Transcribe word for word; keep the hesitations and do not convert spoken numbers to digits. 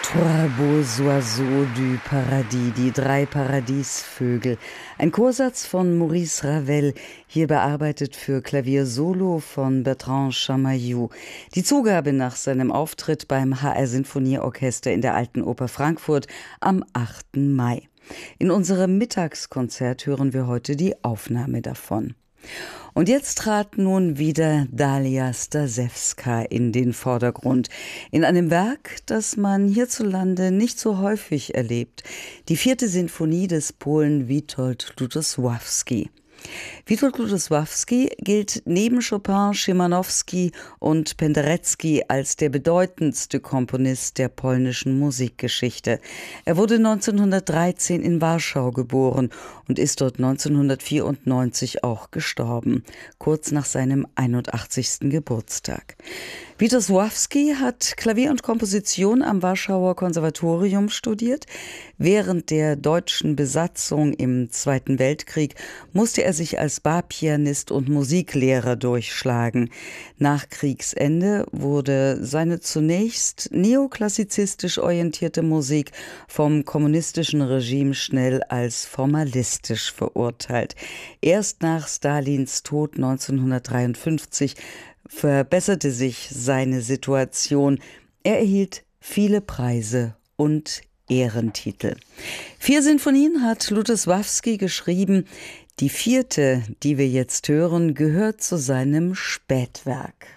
Trois beaux oiseaux du Paradis, die drei Paradiesvögel. Ein Chorsatz von Maurice Ravel, hier bearbeitet für Klavier Solo von Bertrand Chamayou. Die Zugabe nach seinem Auftritt beim H R Sinfonieorchester in der Alten Oper Frankfurt am achten Mai. In unserem Mittagskonzert hören wir heute die Aufnahme davon. Und jetzt trat nun wieder Dalia Stasewska in den Vordergrund. In einem Werk, das man hierzulande nicht so häufig erlebt. Die vierte Sinfonie des Polen Witold Lutosławski. Witold Lutosławski gilt neben Chopin, Szymanowski und Penderecki als der bedeutendste Komponist der polnischen Musikgeschichte. Er wurde neunzehnhundertdreizehn in Warschau geboren und ist dort neunzehnhundertvierundneunzig auch gestorben, kurz nach seinem einundachtzigsten Geburtstag. Lutosławski hat Klavier und Komposition am Warschauer Konservatorium studiert. Während der deutschen Besatzung im Zweiten Weltkrieg musste er sich als Barpianist und Musiklehrer durchschlagen. Nach Kriegsende wurde seine zunächst neoklassizistisch orientierte Musik vom kommunistischen Regime schnell als formalistisch verurteilt. Erst nach Stalins Tod neunzehnhundertdreiundfünfzig verbesserte sich seine Situation. Er erhielt viele Preise und Ehrentitel. Vier Sinfonien hat Lutosławski geschrieben. Die vierte, die wir jetzt hören, gehört zu seinem Spätwerk.